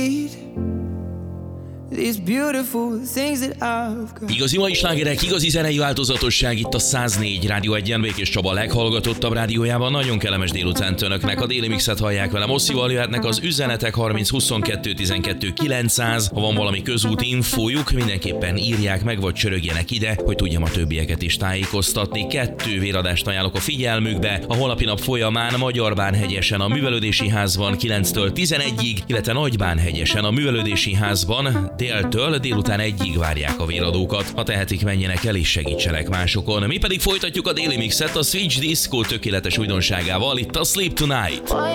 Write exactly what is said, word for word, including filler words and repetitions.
Igazi mai slágerek, igazi zenei változatosság itt a száz négy Rádió egyen, Békés Csaba leghallgatottabb rádiójában. Nagyon kellemes délutánt önöknek, a Déli Mixet hallják velem. Osszival jöhetnek az üzenetek harminc huszonkettő tizenkettő kilencszáz. Ha van valami közúti infójuk, mindenképpen írják meg, vagy csörögjenek ide, hogy tudjam a többieket is tájékoztatni. Kettő véradást ajánlok a figyelmükbe. A holnapi nap folyamán Magyarbánhegyesen a Művelődési Házban kilenctől tizenegyig, illetve Nagybánhegyesen a Művelődési Házban déltől délután egyig várják a véradókat. Ha tehetik, menjenek el és segítsenek másokon. Mi pedig folytatjuk a Déli Mixet a Switch Disco tökéletes újdonságával itt a Sleep Tonight.